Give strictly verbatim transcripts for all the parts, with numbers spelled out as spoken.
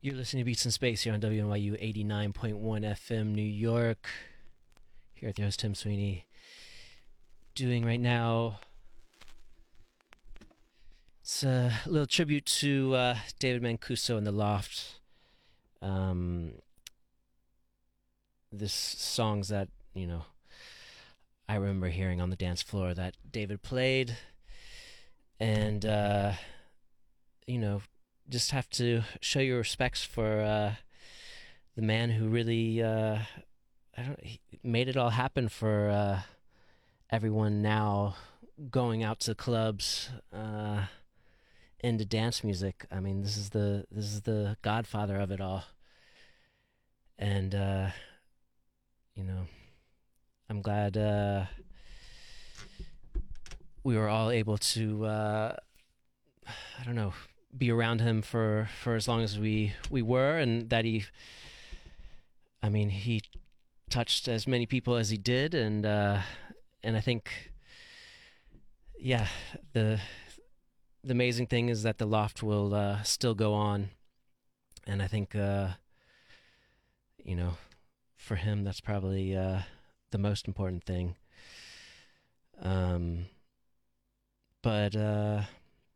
You're listening to Beats in Space here on W N Y U eighty-nine point one F M New York. Here with your host Tim Sweeney. Doing right now, it's a little tribute to uh, David Mancuso and the Loft. Um, this songs that, you know, I remember hearing on the dance floor that David played. And, uh, you know, just have to show your respects for uh, the man who really uh, I don't he made it all happen for uh, everyone now going out to clubs uh, into dance music. I mean, this is the this is the godfather of it all, and uh, you know, I'm glad uh, we were all able to uh, I don't know, be around him for, for as long as we, we were, and that he, I mean, he touched as many people as he did, and uh, and I think, yeah, the the amazing thing is that the Loft will uh, still go on, and I think, uh, you know, for him that's probably uh, the most important thing. Um, but. Uh,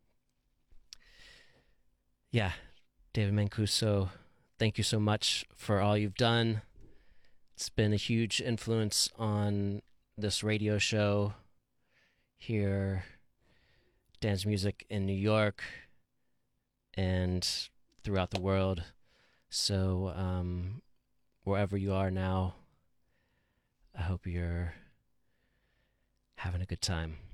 Yeah, David Mancuso, thank you so much for all you've done. It's been a huge influence on this radio show here, dance music in New York and throughout the world. So um, wherever you are now, I hope you're having a good time.